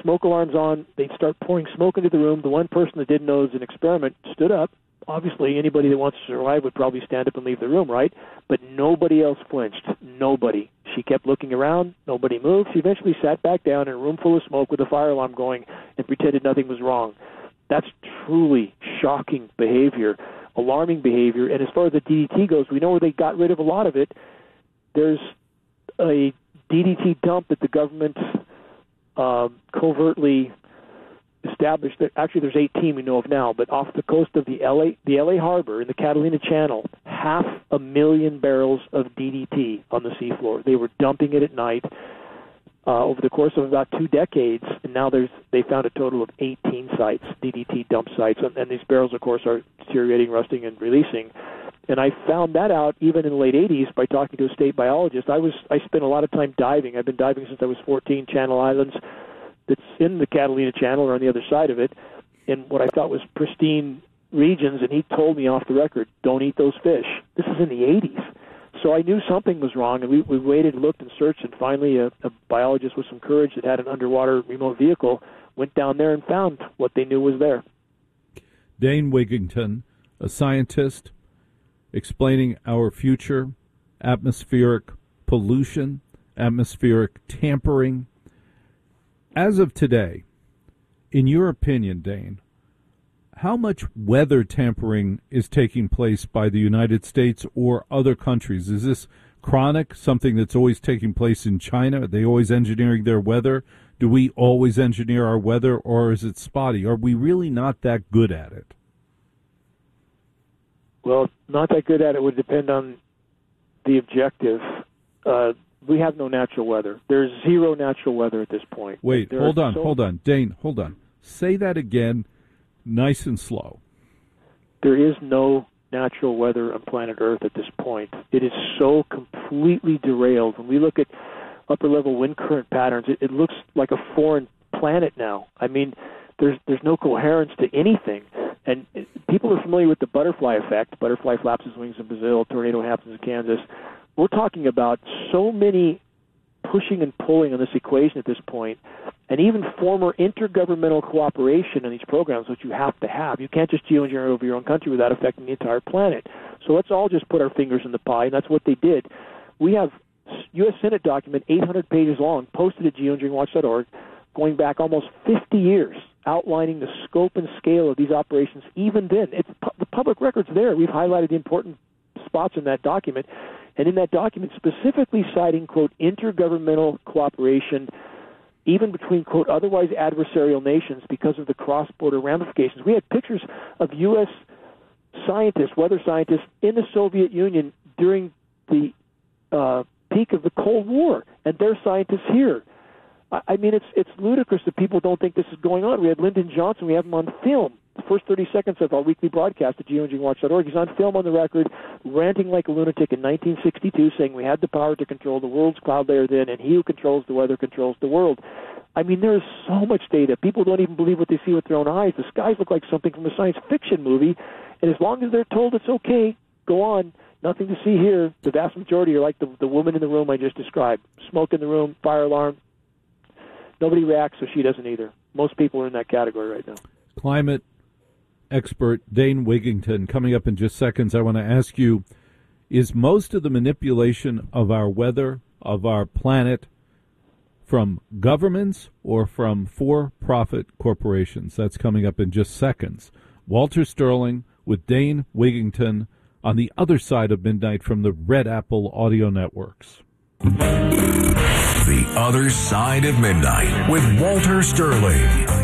smoke alarms on. They'd start pouring smoke into the room. The one person that didn't know it was an experiment stood up. Obviously, anybody that wants to survive would probably stand up and leave the room, right? But nobody else flinched. Nobody. She kept looking around. Nobody moved. She eventually sat back down in a room full of smoke with a fire alarm going and pretended nothing was wrong. That's truly shocking behavior, alarming behavior. And as far as the DDT goes, we know where they got rid of a lot of it. There's a DDT dump that the government covertly established. That actually there's 18 we know of now, but off the coast of the LA harbor in the Catalina Channel, 500,000 barrels of DDT on the seafloor. They were dumping it at night over the course of about 2 decades, and now they found a total of 18 sites, DDT dump sites, and these barrels, of course, are deteriorating, rusting, and releasing. And I found that out even in the late 80s by talking to a state biologist. I spent a lot of time diving. I've been diving since I was 14, Channel Islands, that's in the Catalina Channel or on the other side of it, in what I thought was pristine regions, and he told me off the record, don't eat those fish. This is in the 80s. So I knew something was wrong, and we waited, looked, and searched, and finally a biologist with some courage that had an underwater remote vehicle went down there and found what they knew was there. Dane Wigington, a scientist, explaining our future, atmospheric pollution, atmospheric tampering. As of today, in your opinion, Dane, how much weather tampering is taking place by the United States or other countries? Is this chronic, something that's always taking place in China? Are they always engineering their weather? Do we always engineer our weather, or is it spotty? Are we really not that good at it? Well, not that good at it would depend on the objective. We have no natural weather. There's zero natural weather at this point. Wait, hold on. Dane, hold on. Say that again, nice and slow. There is no natural weather on planet Earth at this point. It is so completely derailed. When we look at upper-level wind current patterns, it looks like a foreign planet now. I mean, there's no coherence to anything. And people are familiar with the butterfly effect. Butterfly flaps its wings in Brazil, tornado happens in Kansas. We're talking about so many pushing and pulling on this equation at this point, and even former intergovernmental cooperation on these programs, which you have to have. You can't just geoengineer over your own country without affecting the entire planet. So let's all just put our fingers in the pie, and that's what they did. We have U.S. Senate document, 800 pages long, posted at geoengineeringwatch.org, going back almost 50 years, outlining the scope and scale of these operations. Even then, the public record's there. We've highlighted the important spots in that document, and in that document specifically citing, quote, intergovernmental cooperation, even between, quote, otherwise adversarial nations because of the cross-border ramifications. We had pictures of U.S. scientists, weather scientists, in the Soviet Union during the peak of the Cold War, and they're scientists here. I mean, it's ludicrous that people don't think this is going on. We had Lyndon Johnson. We have him on film. The first 30 seconds of our weekly broadcast at geoengineeringwatch.org. He's on film on the record, ranting like a lunatic in 1962, saying we had the power to control the world's cloud layer then, and he who controls the weather controls the world. I mean, there is so much data. People don't even believe what they see with their own eyes. The skies look like something from a science fiction movie, and as long as they're told it's okay, go on. Nothing to see here. The vast majority are like the woman in the room I just described. Smoke in the room, fire alarm. Nobody reacts, so she doesn't either. Most people are in that category right now. Climate expert Dane Wigington, coming up in just seconds. I want to ask you, is most of the manipulation of our weather, of our planet, from governments or from for-profit corporations? That's coming up in just seconds. Walter Sterling with Dane Wigington on the other side of midnight from the Red Apple Audio Networks. The Other Side of Midnight with Walter Sterling.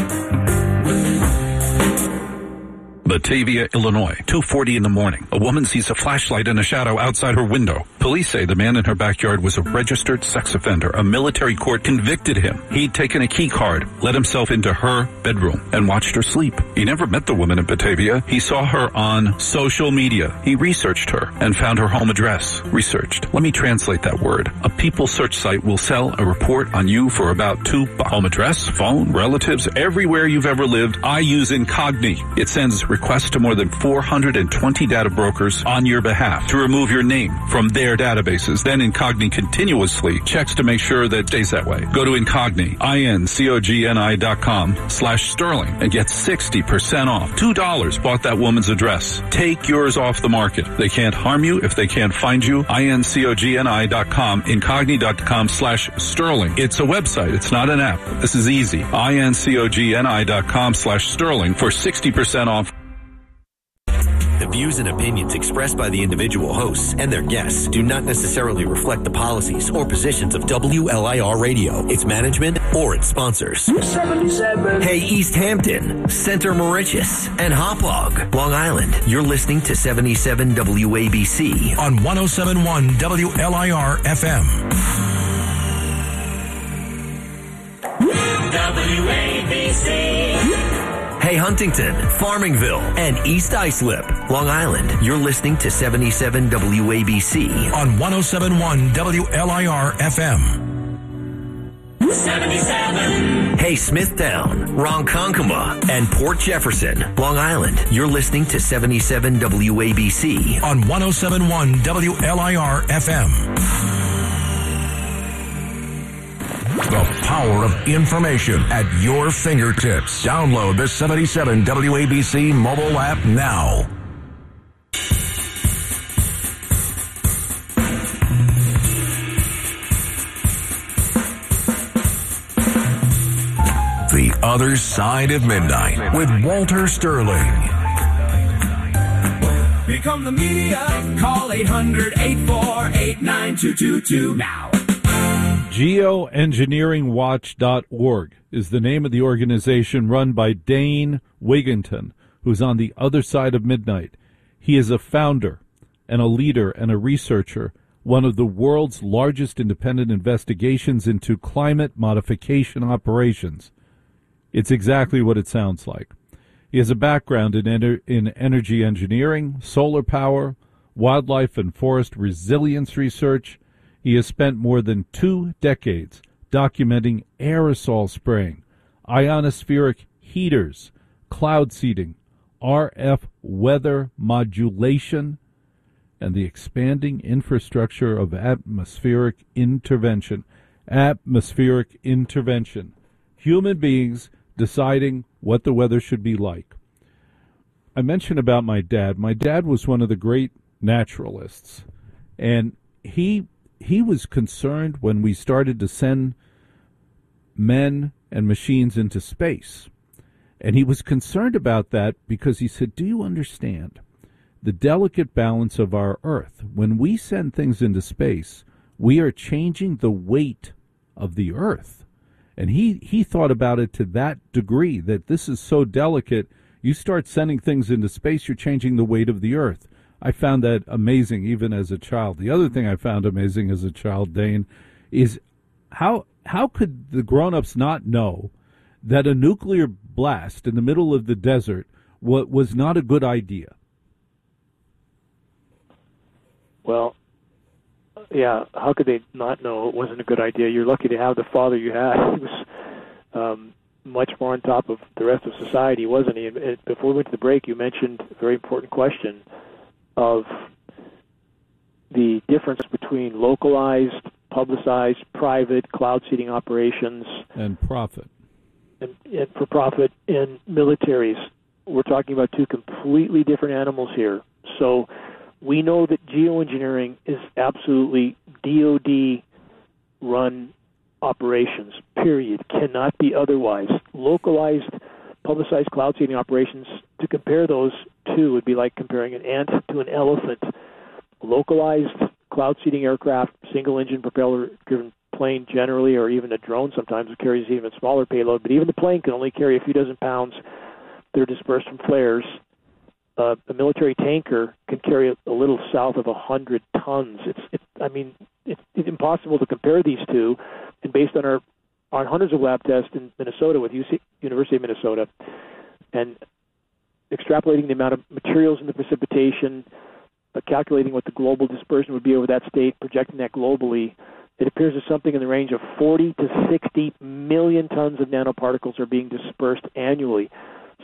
Batavia, Illinois, 2:40 in the morning. A woman sees a flashlight in a shadow outside her window. Police say the man in her backyard was a registered sex offender. A military court convicted him. He'd taken a key card, let himself into her bedroom, and watched her sleep. He never met the woman in Batavia. He saw her on social media. He researched her and found her home address. Researched. Let me translate that word. A people search site will sell a report on you for about $2. Home address, phone, relatives, everywhere you've ever lived. I use Incogni. It sends requests to more than 420 data brokers on your behalf to remove your name from their databases. Then Incogni continuously checks to make sure that it stays that way. Go to Incogni, INCOGNI.com/Sterling and get 60% off. $2 bought that woman's address. Take yours off the market. They can't harm you if they can't find you. INCOGNI.com, Incogni.com/Sterling. It's a website. It's not an app. This is easy. INCOGNI.com/Sterling for 60% off. The views and opinions expressed by the individual hosts and their guests do not necessarily reflect the policies or positions of WLIR Radio, its management, or its sponsors. 77. Hey, East Hampton, Center Mauritius, and Hauppauge, Long Island. You're listening to 77 WABC on 107.1 WLIR FM. WABC. Hey, Huntington, Farmingville, and East Islip, Long Island. You're listening to 77 WABC on 107.1 WLIR FM. 77. Hey, Smithtown, Ronkonkoma, and Port Jefferson, Long Island. You're listening to 77 WABC on 107.1 WLIR FM. The power of information at your fingertips. Download the 77 WABC mobile app now. The Other Side of Midnight with Walter Sterling. Become the media. Call 800-848-9222 now. Geoengineeringwatch.org is the name of the organization run by Dane Wigington, who's on the other side of midnight. He is a founder and a leader and a researcher, one of the world's largest independent investigations into climate modification operations. It's exactly what it sounds like. He has a background in energy engineering, solar power, wildlife and forest resilience research. He has spent more than 2 decades documenting aerosol spraying, ionospheric heaters, cloud seeding, RF weather modulation, and the expanding infrastructure of atmospheric intervention. Atmospheric intervention. Human beings deciding what the weather should be like. I mentioned about my dad. My dad was one of the great naturalists, and he was concerned when we started to send men and machines into space. And he was concerned about that because he said, do you understand the delicate balance of our Earth? When we send things into space, we are changing the weight of the Earth. And he thought about it to that degree, that this is so delicate, you start sending things into space, you're changing the weight of the Earth. I found that amazing even as a child. The other thing I found amazing as a child, Dane, is how could the grown-ups not know that a nuclear blast in the middle of the desert was not a good idea? Well, yeah, how could they not know it wasn't a good idea? You're lucky to have the father you had. He was much more on top of the rest of society, wasn't he? And before we went to the break, you mentioned a very important question of the difference between localized, publicized, private cloud seeding operations and profit, and for profit, and militaries. We're talking about 2 completely different animals here. So we know that geoengineering is absolutely DoD-run operations, period. Cannot be otherwise. Localized, publicized cloud seeding operations, to compare those two would be like comparing an ant to an elephant. Localized cloud seeding aircraft, single-engine propeller-driven plane generally, or even a drone sometimes, it carries even smaller payload, but even the plane can only carry a few dozen pounds. They're dispersed from flares. A military tanker can carry a little south of 100 tons. It's impossible to compare these two. And based on hundreds of lab tests in Minnesota with University of Minnesota, and extrapolating the amount of materials in the precipitation, calculating what the global dispersion would be over that state, projecting that globally, it appears that something in the range of 40 to 60 million tons of nanoparticles are being dispersed annually.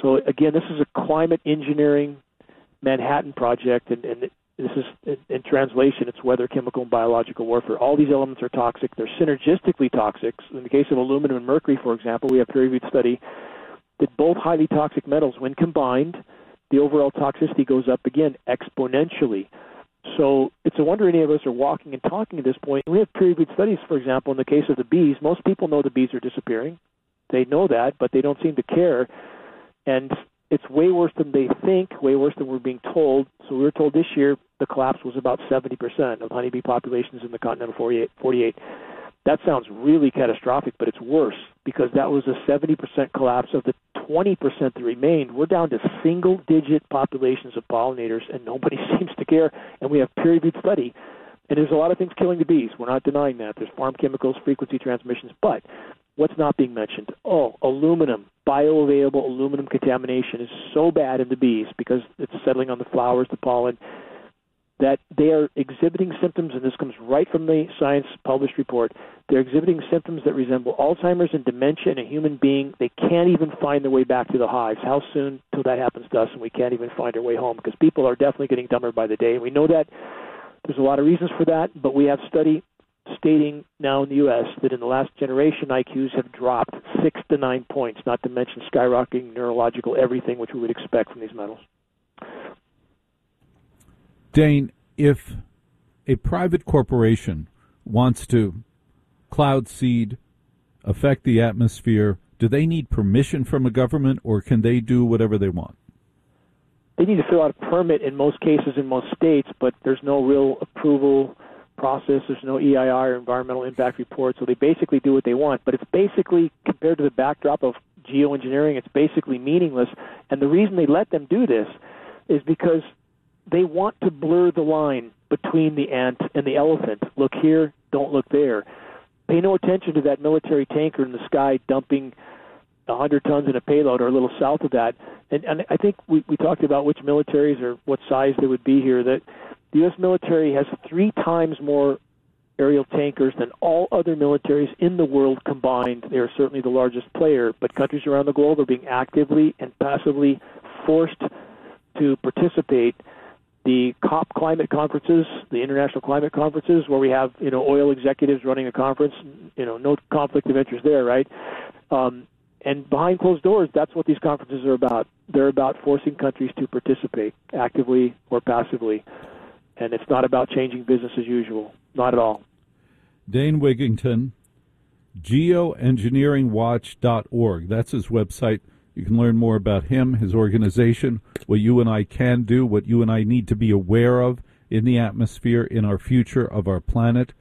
So again, this is a climate engineering Manhattan Project, and this is, in translation, it's weather, chemical, and biological warfare. All these elements are toxic. They're synergistically toxic. In the case of aluminum and mercury, for example, we have a peer-reviewed study that both highly toxic metals, when combined, the overall toxicity goes up again exponentially. So it's a wonder any of us are walking and talking at this point. We have peer-reviewed studies, for example, in the case of the bees. Most people know the bees are disappearing. They know that, but they don't seem to care. And it's way worse than they think, way worse than we're being told. So we were told this year the collapse was about 70% of honeybee populations in the continental 48. That sounds really catastrophic, but it's worse because that was a 70% collapse of the 20% that remained. We're down to single-digit populations of pollinators, and nobody seems to care. And we have peer-reviewed study. And there's a lot of things killing the bees. We're not denying that. There's farm chemicals, frequency transmissions. But what's not being mentioned? Oh, aluminum. Bioavailable aluminum contamination is so bad in the bees because it's settling on the flowers, the pollen, that they are exhibiting symptoms, and this comes right from the Science published report. They're exhibiting symptoms that resemble Alzheimer's and dementia in a human being. They can't even find their way back to the hives. How soon till that happens to us and we can't even find our way home? Because people are definitely getting dumber by the day. And we know that. There's a lot of reasons for that, but we have study stating now in the U.S. that in the last generation, IQs have dropped 6 to 9 points, not to mention skyrocketing neurological everything, which we would expect from these metals. Dane, if a private corporation wants to cloud seed, affect the atmosphere, do they need permission from a government, or can they do whatever they want? They need to fill out a permit in most cases in most states, but there's no real approval process. There's no EIR, or environmental impact report, so they basically do what they want. But it's basically, compared to the backdrop of geoengineering, it's basically meaningless. And the reason they let them do this is because they want to blur the line between the ant and the elephant. Look here, don't look there. Pay no attention to that military tanker in the sky dumping 100 tons in a payload or a little south of that. And I think we talked about which militaries or what size they would be here, that the U.S. military has 3 times more aerial tankers than all other militaries in the world combined. They are certainly the largest player, but countries around the globe are being actively and passively forced to participate. The COP climate conferences, the international climate conferences, where we have oil executives running a conference, no conflict of interest there, right? And behind closed doors, that's what these conferences are about. They're about forcing countries to participate actively or passively, and it's not about changing business as usual, not at all. Dane Wigington, geoengineeringwatch.org. That's his website. You can learn more about him, his organization, what you and I can do, what you and I need to be aware of in the atmosphere, in our future of our planet.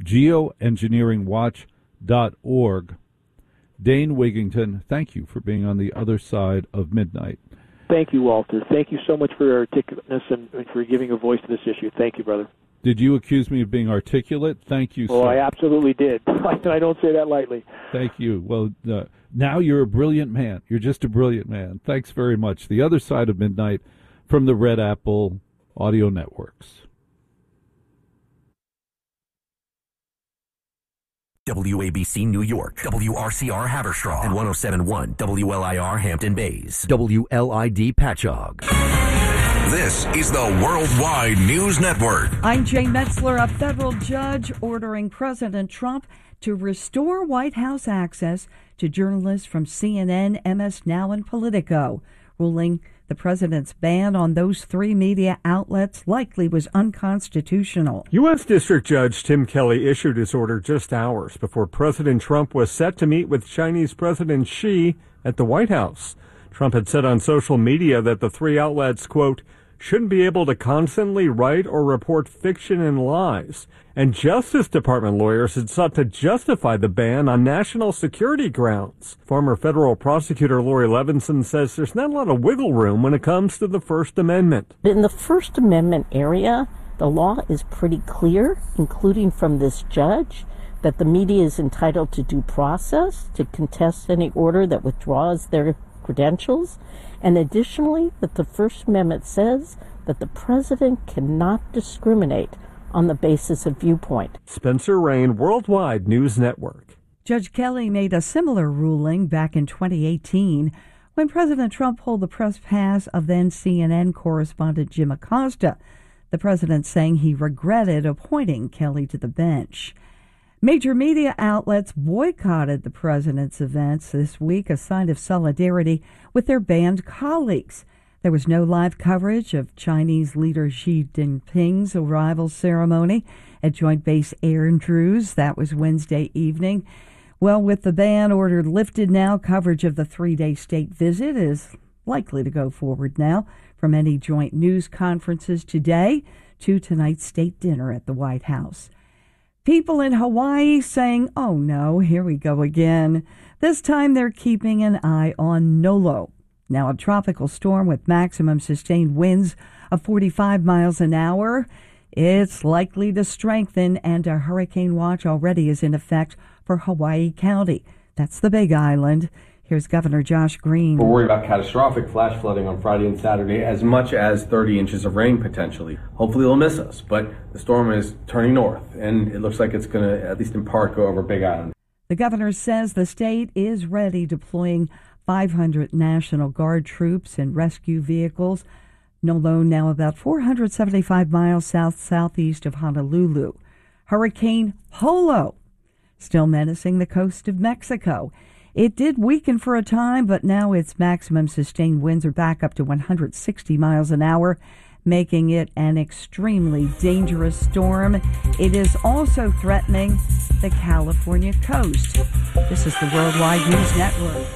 Geoengineeringwatch.org. Dane Wigington, thank you for being on the other side of midnight. Thank you, Walter. Thank you so much for your articulateness and for giving a voice to this issue. Thank you, brother. Did you accuse me of being articulate? Thank you, sir. Oh, I absolutely did. I don't say that lightly. Thank you. Well, now you're a brilliant man. You're just a brilliant man. Thanks very much. The Other Side of Midnight from the Red Apple Audio Networks. WABC New York, WRCR Haverstraw, and 107.1 WLIR Hampton Bays, WLID Patchogue. This is the Worldwide News Network. I'm Jane Metzler. A federal judge ordering President Trump to restore White House access to journalists from CNN, MS Now, and Politico, ruling the president's ban on those 3 media outlets likely was unconstitutional. U.S. District Judge Tim Kelly issued his order just hours before President Trump was set to meet with Chinese President Xi at the White House. Trump had said on social media that the 3 outlets, quote, shouldn't be able to constantly write or report fiction and lies. And Justice Department lawyers had sought to justify the ban on national security grounds. Former federal prosecutor Lori Levinson says there's not a lot of wiggle room when it comes to the First Amendment. In the First Amendment area, the law is pretty clear, including from this judge, that the media is entitled to due process to contest any order that withdraws their credentials, and additionally that the First Amendment says that the president cannot discriminate on the basis of viewpoint. Spencer Rain, Worldwide News Network. Judge Kelly made a similar ruling back in 2018 when President Trump pulled the press pass of then CNN correspondent Jim Acosta. The president saying he regretted appointing Kelly to the bench. Major media outlets boycotted the president's events this week, a sign of solidarity with their banned colleagues. There was no live coverage of Chinese leader Xi Jinping's arrival ceremony at Joint Base Andrews. That was Wednesday evening. Well, with the ban order lifted now, coverage of the 3-day state visit is likely to go forward now, from any joint news conferences today to tonight's state dinner at the White House. People in Hawaii saying, oh no, here we go again. This time they're keeping an eye on Nolo. Now a tropical storm with maximum sustained winds of 45 miles an hour. It's likely to strengthen, and a hurricane watch already is in effect for Hawaii County. That's the Big Island. Here's Governor Josh Green. We're worried about catastrophic flash flooding on Friday and Saturday, as much as 30 inches of rain potentially. Hopefully it'll miss us, but the storm is turning north, and it looks like it's going to, at least in part, go over Big Island. The governor says the state is ready, deploying 500 National Guard troops and rescue vehicles. Nolo now about 475 miles southeast of Honolulu. Hurricane Polo still menacing the coast of Mexico. It did weaken for a time, but now its maximum sustained winds are back up to 160 miles an hour, making it an extremely dangerous storm. It is also threatening the California coast. This is the Worldwide News Network.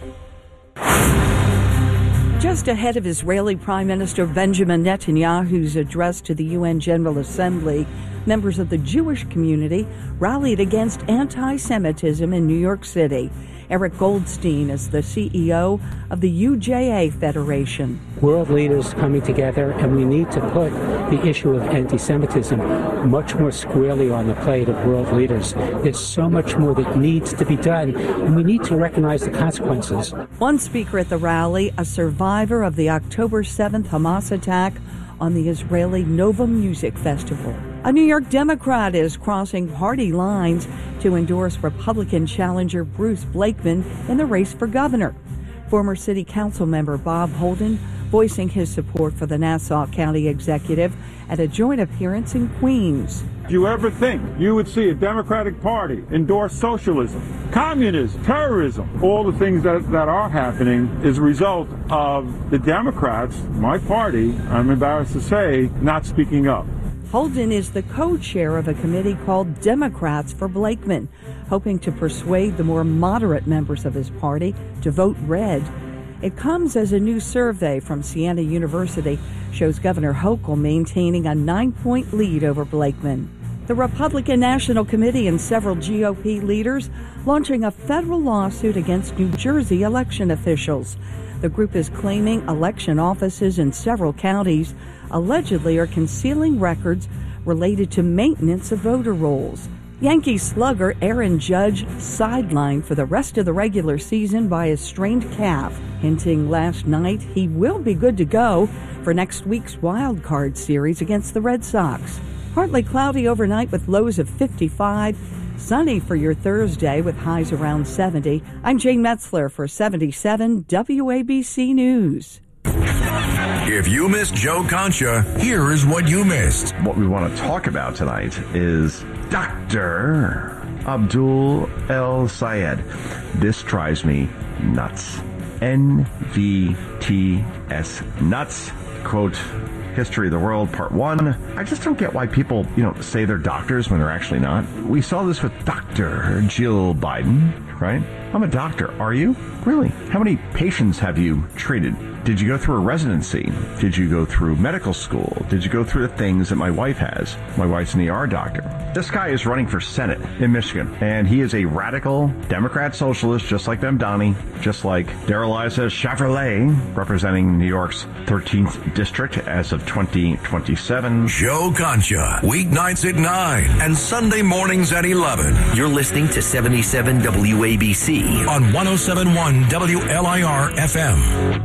Just ahead of Israeli Prime Minister Benjamin Netanyahu's address to the UN General Assembly, members of the Jewish community rallied against anti-Semitism in New York City. Eric Goldstein is the CEO of the UJA Federation. World leaders coming together, and we need to put the issue of anti-Semitism much more squarely on the plate of world leaders. There's so much more that needs to be done, and we need to recognize the consequences. One speaker at the rally, a survivor of the October 7th Hamas attack on the Israeli Nova Music Festival. A New York Democrat is crossing party lines to endorse Republican challenger Bruce Blakeman in the race for governor. Former city council member Bob Holden voicing his support for the Nassau County executive at a joint appearance in Queens. Do you ever think you would see a Democratic Party endorse socialism, communism, terrorism? All the things that are happening is a result of the Democrats, my party, I'm embarrassed to say, not speaking up. Holden is the co-chair of a committee called Democrats for Blakeman, hoping to persuade the more moderate members of his party to vote red. It comes as a new survey from Siena University shows Governor Hochul maintaining a 9-point lead over Blakeman. The Republican National Committee and several GOP leaders launching a federal lawsuit against New Jersey election officials. The group is claiming election offices in several counties allegedly are concealing records related to maintenance of voter rolls. Yankee slugger Aaron Judge sidelined for the rest of the regular season by a strained calf, hinting last night he will be good to go for next week's wild card series against the Red Sox. Partly cloudy overnight with lows of 55. Sunny for your Thursday with highs around 70. I'm Jane Metzler for 77 WABC News. If you missed Joe Concha, here is what you missed. What we want to talk about tonight is Dr. Abdul El Sayed. This drives me nuts. NVTS nuts. Quote, History of the World, Part 1. I just don't get why people, say they're doctors when they're actually not. We saw this with Dr. Jill Biden, right? I'm a doctor. Are you? Really? How many patients have you treated? Did you go through a residency? Did you go through medical school? Did you go through the things that my wife has? My wife's an ER doctor. This guy is running for Senate in Michigan, and he is a radical Democrat socialist, just like Mamdani, just like Darrell Issa Chevrolet, representing New York's 13th district as of 2027. Joe Concha, weeknights at 9 and Sunday mornings at 11. You're listening to 77 WABC on 107.1 WLIR FM.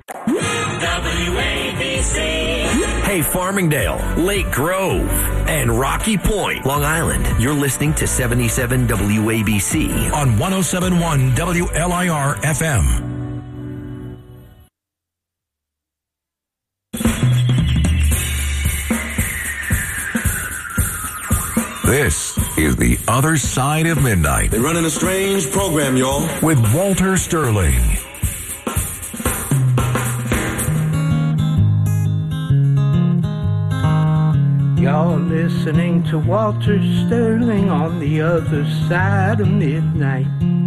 WABC. Hey, Farmingdale, Lake Grove, and Rocky Point, Long Island. You're listening to 77 WABC on 107.1 WLIR FM. This is The Other Side of Midnight. They're running a strange program, y'all. With Walter Sterling. You're listening to Walter Sterling on The Other Side of Midnight.